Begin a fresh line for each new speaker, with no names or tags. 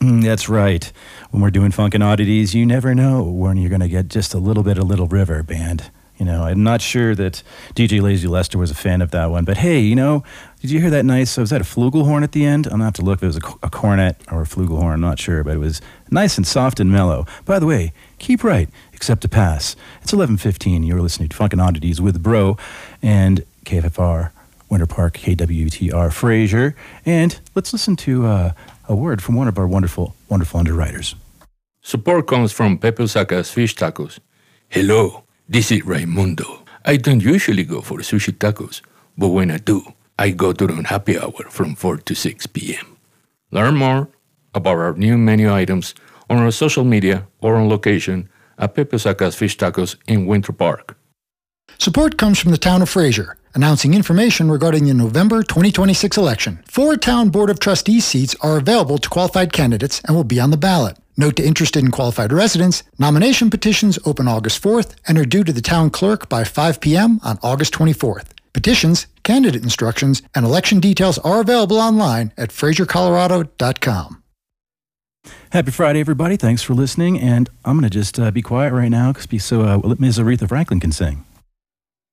That's right. When we're doing Funkin' Oddities, you never know when you're going to get just a little bit of Little River Band. You know, I'm not sure that DJ Lazy Lester was a fan of that one, but hey, you know, did you hear that nice, was that a flugelhorn at the end? I'm going to have to look if it was a cornet or a flugelhorn, I'm not sure, but it was nice and soft and mellow. By the way, keep right, except to pass. It's 11:15, you're listening to Funkin' Oddities with Bro and KFFR, Winter Park, KWTR, Fraser, and let's listen to a word from one of our wonderful, wonderful underwriters.
Support comes from Pepe Osaka's Fish Tacos. Hello. This is Raimundo. I don't usually go for sushi tacos, but when I do, I go during happy hour from 4 to 6 p.m. Learn more about our new menu items on our social media or on location at Pepe Osaka's Fish Tacos in Winter Park.
Support comes from the town of Fraser, announcing information regarding the November 2026 election. 4 town Board of Trustees seats are available to qualified candidates and will be on the ballot. Note to interested and qualified residents, nomination petitions open August 4th and are due to the town clerk by 5 p.m. on August 24th. Petitions, candidate instructions, and election details are available online at FraserColorado.com.
Happy Friday, everybody. Thanks for listening, and I'm going to just be quiet right now so Ms. Aretha Franklin can sing.